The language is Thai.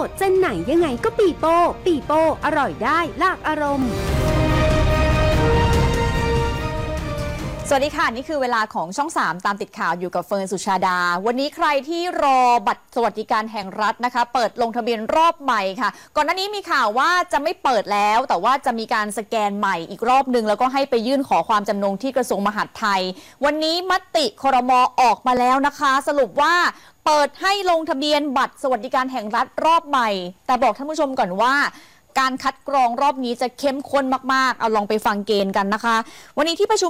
จะไหนยังไงก็ปีโป้ปีโป้อร่อยได้หลากอารมณ์สวัสดีค่ะนี่คือเวลาของช่อง 3 ตามติดข่าวอยู่กับเฟิร์นสุชาดาวันนี้ใครที่รอบัตรสวัสดิการแห่งรัฐนะคะเปิดลงทะเบียนรอบใหม่ค่ะก่อนหน้านี้มีข่าวว่าจะไม่เปิดแล้วแต่ว่าจะมีการสแกนใหม่อีกรอบนึงแล้วก็ให้ไปยื่นขอความจำนงที่กระทรวงมหาดไทยวันนี้มติครม.ออกมาแล้วนะคะสรุปว่าเปิดให้ลงทะเบียนบัตรสวัสดิการแห่งรัฐรอบใหม่แต่บอกท่านผู้ชมก่อนว่าการคัดกรองรอบนี้จะเข้มข้นมากๆเอาลองไปฟังเกณฑ์กันนะคะวันนี้ที่ประชุม